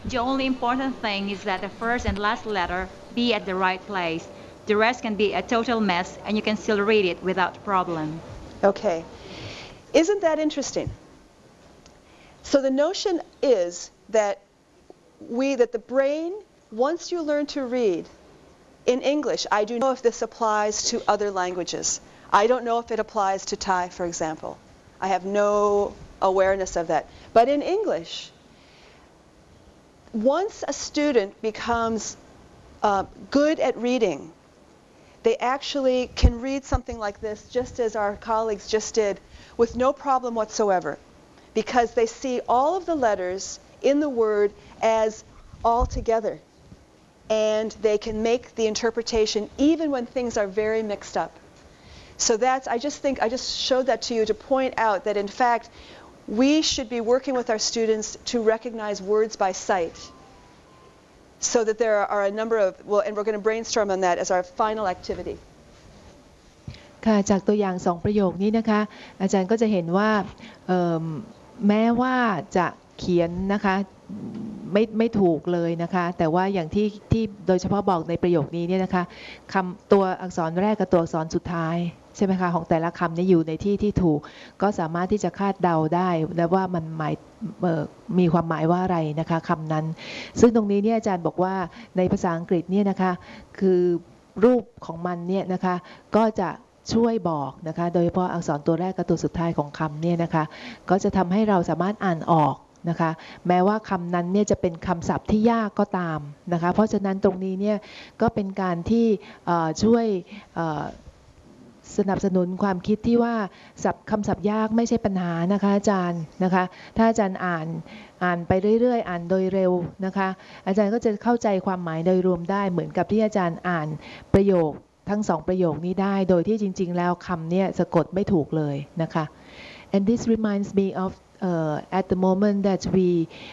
The only important thing is that the first and last letter be at the right place. The rest can be a total mess and you can still read it without problem. Okay. Isn't that interesting? So the notion is that the brain, once you learn to read in English, I do know if this applies to other languages. I don't know if it applies to Thai, for example. I have no awareness of that. But in English, once a student becomes good at reading, they actually can read something like this, just as our colleagues just did, with no problem whatsoever, because they see all of the letters in the word as all together. And they can make the interpretation even when things are very mixed up. So I just showed that to you to point out that in fact, we should be working with our students to recognize words by sight. So that there are a number of, and we're going to brainstorm on that as our final activity. ค่ะจากตัวอย่าง2ประโยคนี้นะคะอาจารย์ก็จะเห็นว่าแม้ว่าจะเขียนนะคะไม่ถูกเลยนะคะแต่ว่าอย่างที่โดยเฉพาะบอกในประโยคนี้เนี่ยนะคะคำตัวอักษรแรกกับตัวอักษรสุดท้ายใช่ไหมคะของแต่ละคำนี้อยู่ในที่ถูกก็สามารถที่จะคาดเดาได้และว่ามันมีความหมายว่าอะไรนะคะคำนั้นซึ่งตรงนี้เนี่ยอาจารย์บอกว่าในภาษาอังกฤษเนี่ยนะคะคือรูปของมันเนี่ยนะคะก็จะช่วยบอกนะคะโดยเฉพาะอักษรตัวแรกกับตัวสุดท้ายของคำเนี่ยนะคะก็จะทำให้เราสามารถอ่านออกนะคะแม้ว่าคำนั้นเนี่ยจะเป็นคำศัพท์ที่ยากก็ตามนะคะเพราะฉะนั้นตรงนี้เนี่ยก็เป็นการที่ช่วยสนับสนุนความคิดที่ว่าคำศัพท์ยากไม่ใช่ปัญหานะคะอาจารย์นะคะถ้าอาจารย์อ่านไปเรื่อยๆอ่านโดยเร็วนะคะอาจารย์ก็จะเข้าใจความหมายโดยรวมได้เหมือนกับที่อาจารย์อ่านประโยคทั้ง2ประโยคนี้ได้โดยที่จริงๆแล้วคำเนี่ยสะกดไม่ถูกเลยนะคะ and this reminds me of at the moment that we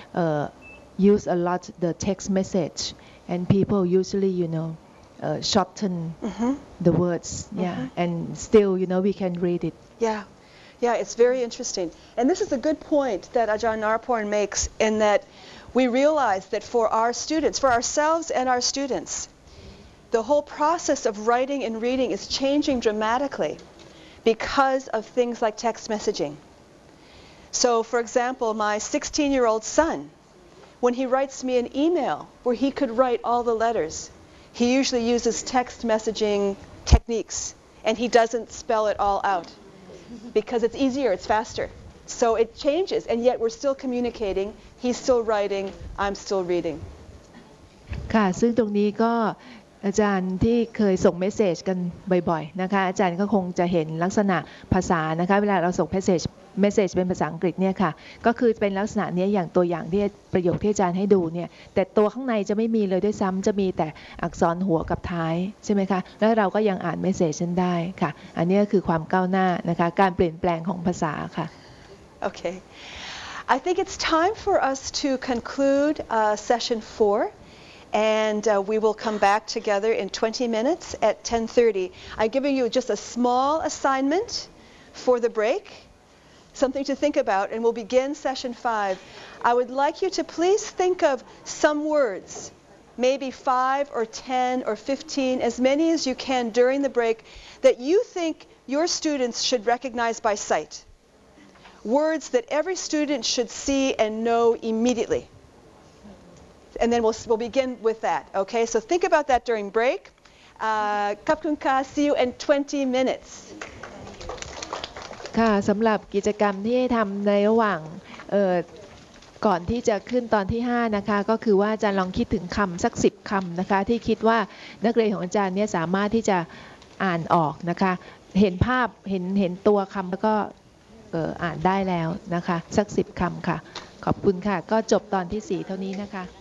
use a lot the text message and people usually shorten the words and still we can read it. Yeah, it's very interesting. And this is a good point that Ajahn Naraporn makes in that we realize that for our students, for ourselves and our students, the whole process of writing and reading is changing dramatically because of things like text messaging. So, for example, my 16-year-old son, when he writes me an email where he could write all the letters, he usually uses text messaging techniques, and he doesn't spell it all out because it's easier, it's faster. So it changes, and yet we're still communicating. He's still writing, I'm still reading. ค่ะซึ่งตรงนี้ก็อาจารย์ที่เคยส่งเมสเซจกันบ่อยๆนะคะอาจารย์ก็คงจะเห็นลักษณะภาษานะคะเวลาเราส่งเมสเซจเป็นภาษาอังกฤษเนี่ยค่ะก็คือเป็นลักษณะนี้อย่างตัวอย่างที่ประโยคที่อาจารย์ให้ดูเนี่ยแต่ตัวข้างในจะไม่มีเลยด้วยซ้ำจะมีแต่อักษรหัวกับท้ายใช่ไหมคะแล้วเราก็ยังอ่านเมสเซจนั้นได้ค่ะอันนี้คือความก้าวหน้านะคะการเปลี่ยนแปลงของภาษาค่ะ Okay, I think it's time for us to conclude session 4. And we will come back together in 20 minutes at 10:30. I'm giving you just a small assignment for the break, something to think about, and we'll begin session 5. I would like you to please think of some words, maybe 5 or 10 or 15, as many as you can during the break, that you think your students should recognize by sight. Words that every student should see and know immediately. And then we'll begin with that, okay? So think about that during break. Kapkunka, see you in 20 minutes. ค่ะสำหรับกิจกรรมที่ทำในระหว่างก่อนที่จะขึ้นตอนที่5นะคะก็คือว่าอาจารย์ลองคิดถึงคำสัก10คำนะคะที่คิดว่านักเรียนของอาจารย์เนี่ยสามารถที่จะอ่านออกนะคะเห็นภาพเห็นตัวคำแล้วก็อ่านได้แล้วนะคะสัก10คำค่ะขอบคุณค่ะก็จบตอนที่4เท่านี้นะคะ